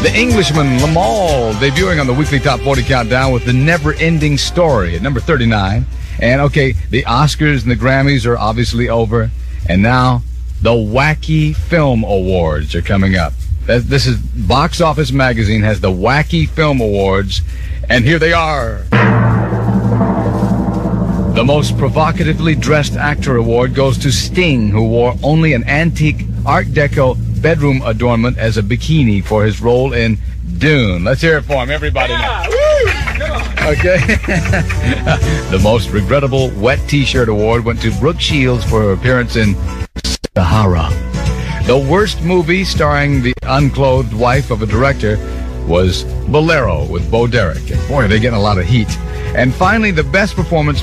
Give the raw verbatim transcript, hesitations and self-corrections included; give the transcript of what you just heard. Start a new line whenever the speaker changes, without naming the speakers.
The Englishman, Lamal, debuting on the weekly Top forty Countdown with The Never-Ending Story at number thirty-nine. And, okay, the Oscars and the Grammys are obviously over. And now, the Wacky Film Awards are coming up. This is Box Office Magazine has the Wacky Film Awards, and here they are. The most provocatively dressed actor award goes to Sting, who wore only an antique Art Deco bedroom adornment as a bikini for his role in Dune. Let's hear it for him, everybody.
Yeah,
Now. Okay. The most regrettable wet T-shirt award went to Brooke Shields for her appearance in Sahara. The worst movie starring the unclothed wife of a director was Bolero with Bo Derek. And boy, are they getting a lot of heat. And finally, the best performance